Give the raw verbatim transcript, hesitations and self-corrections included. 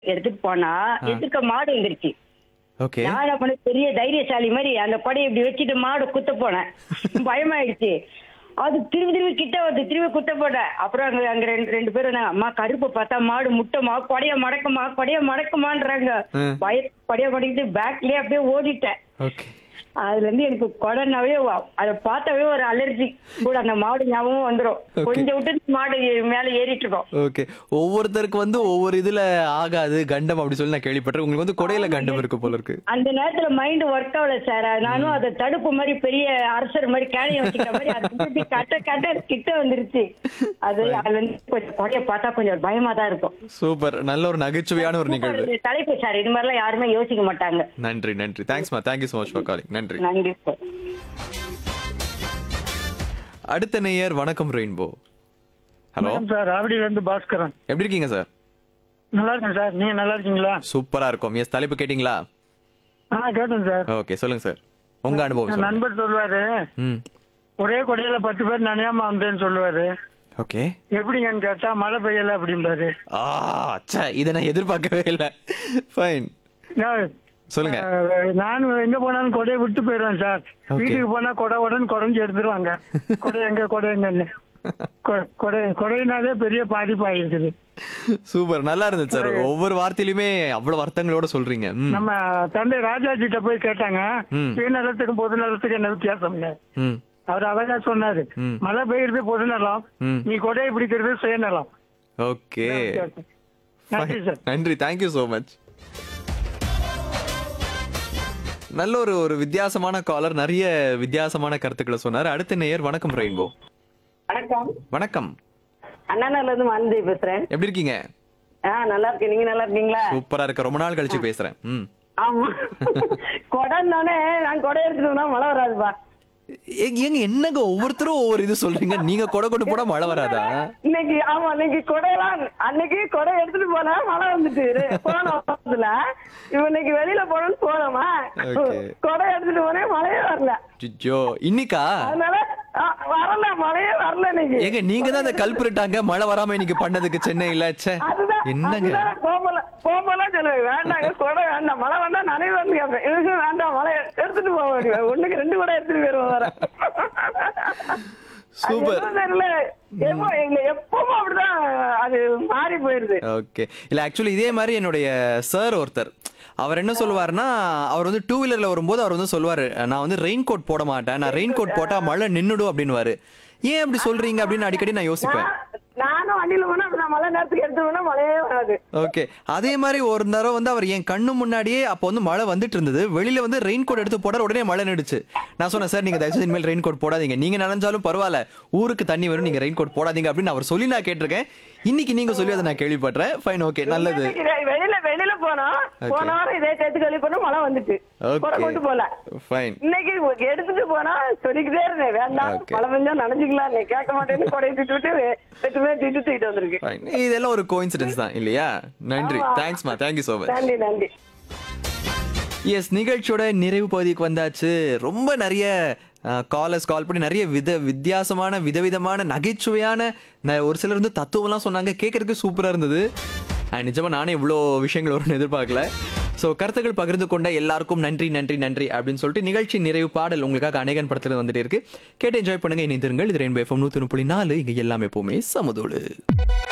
எடுத்துட்டு போனா ஆ. எதுக்க மாடு வந்துருச்சு. ஓகே. நான் என்ன பண்ண பெரிய தைரியசாலி மாதிரி அந்த கொடையை இப்படி வச்சுட்டு மாடு குத்த போனேன். பயமாயிடுச்சு. அது திரும்பி திரும்பி கிட்ட வந்து திரும்பி குத்த போட்டேன். அப்புறம் அங்க அங்க ரெண்டு ரெண்டு பேரும் இருந்தாங்க. அம்மா கருப்பு பார்த்தா மாடு முட்டைமா கொடைய மடக்குமா கொடைய மடக்குமான்றாங்க. ம். பய கொடைய மடக்கிட்டு பேக்லயே அப்படியே ஓடிட்டேன். ஓகே. அதுல இருந்து எனக்கு கொடைனாவே வ- அதை பார்த்தாவே ஒரு அலர்ஜி கூட அந்த மாடு ஞாபகம் வந்துரும். Okay. கொஞ்சம் விட்டு மாடு ஏ- மேல ஏறிட்டு இருக்கோம். ஓகே. ஒவ்வொருத்தருக்கு வந்து ஒவ்வொரு இதுல ஆகாது கண்டம் அப்படி சொல்லி நான் கேள்விப்பட்டேன். உங்களுக்கு வந்து கொடையில கண்டம் இருக்கு போல இருக்கு. அந்த நேரத்துல மைண்ட் ஒர்க் ஆகல சார். நானும் அதை தடுப்பு மாதிரி பெரிய அரசர் மாதிரி கேணிய வச்சுக்கிற மாதிரி அது இப்படி கட்ட கட்ட கிட்ட வந்துருச்சு. அது அதுல இருந்து கொஞ்சம் கொடைய பார்த்தா கொஞ்சம் பயமா தான் இருக்கும். சூப்பர். நல்ல ஒரு நகைச்சுவையான ஒரு நிகழ்வு. இது தலைப்பு சார். இது மாதிரிலாம் யாருமே யோசிக்க மாட்டாங்க. நன்றி நன்றி. தேங்க்ஸ்மா. Thank you so much for calling. நன்றி. நன்றி சார். அடுத்த நேயர் வணக்கம் ரெயின்போ. ஹலோ. வணக்கம் சார், ஆவடியில இருந்து பாஸ்கரன். எப்படி இருக்கீங்க சார்? நல்லா இருக்கேன் சார், நீங்க நல்லா இருக்கீங்களா? சூப்பரா இருக்கும். எஸ், தலைப்பு கேட்டிங்களா? ஆ கேட்டேன் சார். ஓகே, சொல்லுங்க சார். உங்க அனுபவம் என் சொல்லுங்க. நண்பர் சொல்லுவாரு, ம். ஒரே கொடையில பத்து பேர் நனையாம வந்தேன்னு சொல்லுவாரு. ஓகே. எப்படிங்கன்னு கேட்டா மழை பெய்யல அப்படிம்பாரு. ஆ, அச்சா, இதை நான் எதிர்பார்க்கவே இல்லை. ஃபைன். நான், சொல்லுங்க. அஹ், நான் எங்க போனாலும் கொடையை விட்டு போயிடுவேன் சார். Okay. வீட்டுக்கு போனா கொடை உடனே குறைஞ்சு எடுத்துருவாங்க. கொடை எங்க கொடை எங்கன்னு. கொ- கொடை கொடையினாலே பெரிய பாதிப்பு ஆயிருக்குது. சூப்பர். நல்லா இருந்துச்சு சார். ஒவ்வொரு வார்த்தையிலுமே அவ்வளவு அர்த்தங்களோட சொல்றீங்க. ம். நம்ம தந்தை ராஜாஜிட்ட போய் கேட்டாங்க, ம். சுயநலத்துக்கும் பொது நலத்துக்கு என்ன வித்தியாசம்? ம். அவர் அழகா சொன்னாரு, ம். மழை பெய்யறது பொது நலம், ம். நீ கொடையை பிடிக்கிறது சுயநலம். ஓகே. நன்றி சார். நன்றி. Thank you so much. நல்ல ஒரு ஒரு வித்தியாசமான காலர், நிறைய வித்தியாசமான கருத்துக்களை சொன்னார். அடுத்த நேயர் வணக்கம் ரெயின்போ. வணக்கம். வணக்கம். அண்ணாநகர்ல இருந்து மாலதி பேசுறேன். எப்படி இருக்கீங்க? ஆ நல்லா இருக்கேன். நீங்க நல்லா இருக்கீங்களா? சூப்பரா இருக்க. ரொம்ப நாள் கழிச்சு பேசுறேன். ம். ஆமா. கொடைன்னானே நான் கொடை எடுத்துட்டோம்னா மழை வராதுப்பா. ஏங்க ஏங்க, என்னங்க ஒவ்வொருத்தரும் ஒவ்வொரு இது சொல்றீங்க. நீங்க கொடை கொண்டு போனா மழை வராதா? இன்னைக்கு ஆமா இன்னைக்கு கொடையெல்லாம் அன்னைக்கு கொடை எடுத்துட்டு போனா மழை வந்துட்டு போன வாரத்துல இவன் இன்னைக்கு வெளியில போனோம்னு போனோமா Okay. கொடை எடுத்துட்டு போனே மழையே வரல. ஐயோ, இன்னைக்கா? அதனால ஆ, வரல மழையே வரல இன்னைக்கு. ஏங்க, நீங்க தான் அந்த கல்பிரிட்டாங்க மழை வராம இன்னைக்கு பண்ணதுக்கு சென்னையில. ச்சே, அதுதான் என்னங்க? அதுதான் கோபல கோபலாம் சொல்லுவேன். வேண்டாங்க கொடை வேண்டாம், மழை வேண்டாம், நனைவு வந்து கேட்பேன். இதுக்கு வேண்டாம், மழை எடுத்துட்டு போக வேண்டிய ஒண்ணுக்கு ரெண்டு கூட எடுத்துட்டு போயிருவோம் வர. சூப்பர். எப்பவும் அப்படிதான் அது மாறி போயிருது. ஓகே. இல்ல, ஆக்சுவலி இதே மாதிரி என்னுடைய சார் ஒருத்தர், அவர் என்ன சொல்லுவாருன்னா, அவர் வந்து டூ வீலர்ல வரும்போது அவர் வந்து சொல்லுவாரு, நான் வந்து ரெயின் கோட் போட மாட்டேன், நான் ரெயின் கோட் போட்டா மழை நின்னுடும் அப்படின்னுவாரு. ஏன் அப்படி சொல்றீங்க அப்படின்னு அடிக்கடி நான் யோசிப்பேன். நானும் வண்டியில போனா அப்ப நான் மழை நேரத்துக்கு எடுத்து போனா மழையே வராது. ஓகே. அதே மாதிரி ஒரு தடவை வந்து அவர் என் கண்ணு முன்னாடியே அப்போ வந்து மழை வந்துட்டு இருந்தது, வெளியில வந்து ரெயின் கோட் எடுத்து போட உடனே மழை நின்னுச்சு. நான் சொன்னேன், சார் நீங்க தயவுசெய்து இனிமேல் ரெயின் கோட் போடாதீங்க, நீங்க நனைஞ்சாலும் பரவாயில்ல, ஊருக்கு தண்ணி வரும், நீங்க ரெயின் கோட் போடாதீங்க அப்படின்னு அவர் சொல்லி நான் கேட்டிருக்கேன். இன்னைக்கு நீங்க சொல்லி அதை நான் கேள்விப்பட்டேன். ஃபைன், ஓகே, நல்லது. இன்னைக்கு வெளியில வெளியில போனா போன வாரம் இதே சேர்த்து கழிவு பண்ண மழை வந்துட்டு கொடை ஓகே, கொண்டு போல. ஃபைன். இன்னைக்கு எடுத்துட்டு போனா சொல்லிக்கிட்டே இருந்தேன், வேண்டாம் Okay. மழை பெஞ்சா நனைஞ்சுக்கலாம், நீ கேட்க மாட்டேன்னு கொடையை திட்டு விட்டு வெட்டுமே திட்டு தூக்கிட்டு வந்திருக்கு. ஃபைன். இதெல்லாம் ஒரு கோஇன்சிடென்ஸ் தான் இல்லையா? நன்றி. ஆமா. தேங்க்ஸ்மா. Thank you so much. நன்றி நன்றி. எஸ், நிகழ்ச்சியோட நிறைவு பகுதிக்கு வந்தாச்சு. ரொம்ப நிறைய காலர்ஸ் கால் பண்ணி நிறைய வித வித்தியாசமான விதவிதமான நகைச்சுவையான ந- ஒரு சிலர் வந்து தத்துவம்லாம் சொன்னாங்க. கேட்கறதுக்கு சூப்பராக இருந்தது. அண்ட் நிஜமா நானே இவ்வளோ விஷயங்கள் வரும்னு எதிர்பார்க்கல. ஸோ கருத்துக்கள் பகிர்ந்து கொண்ட எல்லாருக்கும் நன்றி நன்றி நன்றி அப்படின்னு சொல்லிட்டு நிகழ்ச்சி நிறைவு பாடல் உங்களுக்காக அநேகன் படத்தில் வந்துட்டு இருக்கு. கேட்டு என்ஜாய் பண்ணுங்க. இணைந்திருங்கள். இது ரெயின்போ எஃப்எம் நூற்றி ஒன்று புள்ளி நாலு. இங்கே எல்லாமே எப்பவுமே சமதோடு.